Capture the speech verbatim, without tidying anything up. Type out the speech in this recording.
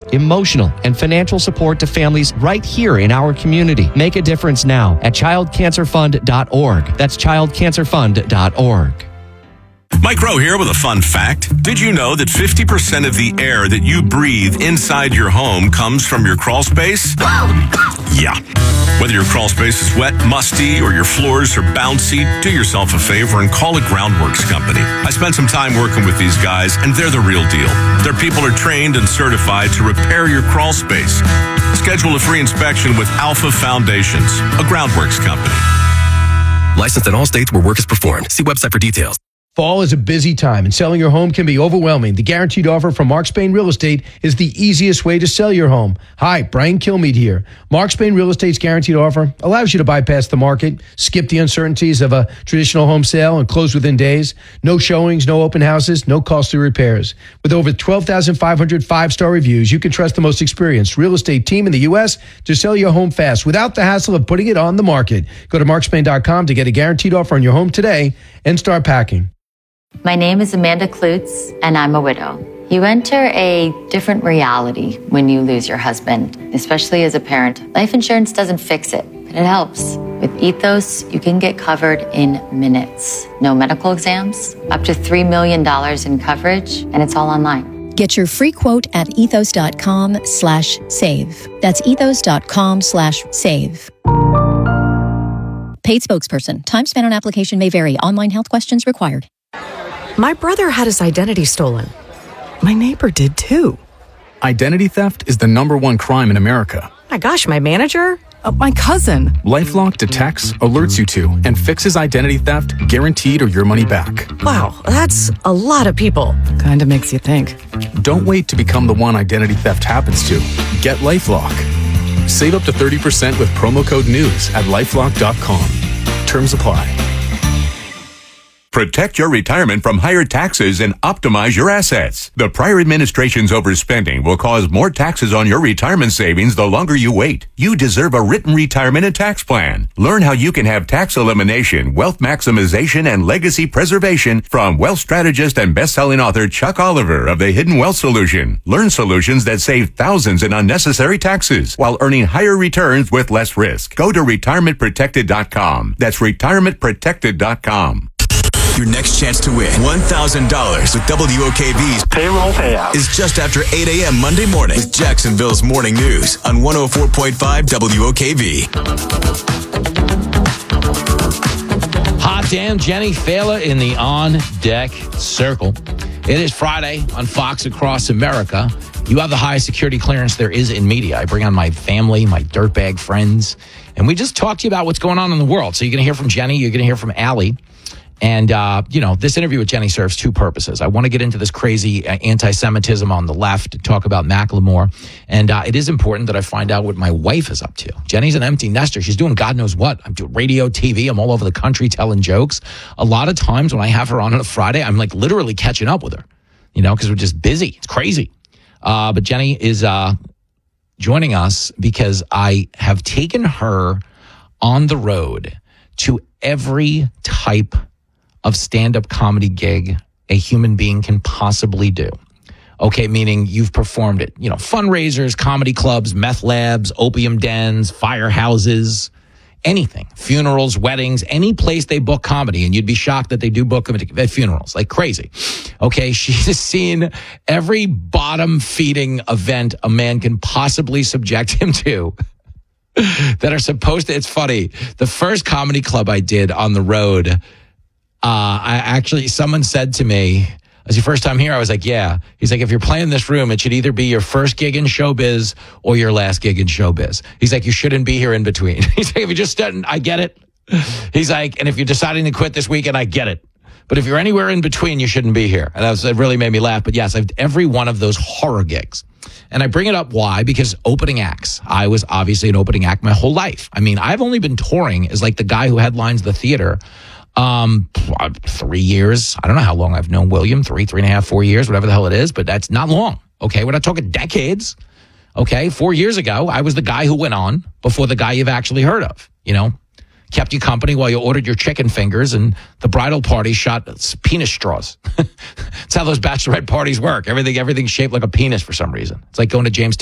emotional, and financial support to families right here in our community. Make a difference now at child cancer fund dot org. That's child cancer fund dot org. Mike Rowe here with a fun fact. Did you know that fifty percent of the air that you breathe inside your home comes from your crawl space? Yeah. Whether your crawl space is wet, musty, or your floors are bouncy, do yourself a favor and call a Groundworks company. I spent some time working with these guys, and they're the real deal. Their people are trained and certified to repair your crawl space. Schedule a free inspection with Alpha Foundations, a Groundworks company. Licensed in all states where work is performed. See website for details. Fall is a busy time, and selling your home can be overwhelming. The Guaranteed Offer from Mark Spain Real Estate is the easiest way to sell your home. Hi, Brian Kilmeade here. Mark Spain Real Estate's Guaranteed Offer allows you to bypass the market, skip the uncertainties of a traditional home sale, and close within days. No showings, no open houses, no costly repairs. With over twelve thousand five hundred five-star reviews, you can trust the most experienced real estate team in the U S to sell your home fast without the hassle of putting it on the market. Go to mark spain dot com to get a guaranteed offer on your home today and start packing. My name is Amanda Klutz, and I'm a widow. You enter a different reality when you lose your husband, especially as a parent. Life insurance doesn't fix it, but it helps. With Ethos, you can get covered in minutes. No medical exams, up to three million dollars in coverage, and it's all online. Get your free quote at ethos.com slash save. That's ethos.com slash save. Paid spokesperson. Time spent on application may vary. Online health questions required. My brother had his identity stolen. My neighbor did too. Identity theft is the number one crime in America. My gosh, my manager? Uh, my cousin. LifeLock detects, alerts you to, and fixes identity theft guaranteed or your money back. Wow, that's a lot of people. Kinda makes you think. Don't wait to become the one identity theft happens to. Get LifeLock. Save up to thirty percent with promo code NEWS at lifelock dot com. Terms apply. Protect your retirement from higher taxes and optimize your assets. The prior administration's overspending will cause more taxes on your retirement savings the longer you wait. You deserve a written retirement and tax plan. Learn how you can have tax elimination, wealth maximization, and legacy preservation from wealth strategist and best-selling author Chuck Oliver of The Hidden Wealth Solution. Learn solutions that save thousands in unnecessary taxes while earning higher returns with less risk. Go to retirement protected dot com. That's retirement protected dot com. Your next chance to win one thousand dollars with W O K V's payroll payout is just after eight a.m. Monday morning with Jacksonville's Morning News on one oh four point five W O K V. Hot damn Jenny Fehler in the on-deck circle. It is Friday on Fox Across America. You have the highest security clearance there is in media. I bring on my family, my dirtbag friends, and we just talk to you about what's going on in the world. So you're going to hear from Jenny, you're going to hear from Allie. And, uh, you know, this interview with Jenny serves two purposes. I want to get into this crazy uh, anti-Semitism on the left and talk about Macklemore. And uh, it is important that I find out what my wife is up to. Jenny's an empty nester. She's doing God knows what. I'm doing radio, T V. I'm all over the country telling jokes. A lot of times when I have her on on a Friday, I'm like literally catching up with her, you know, because we're just busy. It's crazy. Uh, but Jenny is uh, joining us because I have taken her on the road to every type of stand-up comedy gig a human being can possibly do. Okay, meaning you've performed it. You know, fundraisers, comedy clubs, meth labs, opium dens, firehouses, anything. Funerals, weddings, any place they book comedy. And you'd be shocked that they do book them at funerals, like crazy. Okay, she's seen every bottom-feeding event a man can possibly subject him to that are supposed to, it's funny. The first comedy club I did on the road, Uh, I actually, someone said to me, as your first time here, I was like, yeah. He's like, if you're playing this room, it should either be your first gig in showbiz or your last gig in showbiz. He's like, you shouldn't be here in between. He's like, if you're just starting, I get it. He's like, and if you're deciding to quit this weekend, I get it. But if you're anywhere in between, you shouldn't be here. And that, was, that really made me laugh. But yes, I've every one of those horror gigs. And I bring it up, why? Because opening acts. I was obviously an opening act my whole life. I mean, I've only been touring as like the guy who headlines the theater Um, three years. I don't know how long I've known William. Three, three and a half, four years, whatever the hell it is. But that's not long. Okay, we're not talking decades. Okay, four years ago, I was the guy who went on before the guy you've actually heard of. You know, kept you company while you ordered your chicken fingers, and the bridal party shot penis straws. That's how those bachelorette parties work. Everything, everything's shaped like a penis for some reason. It's like going to James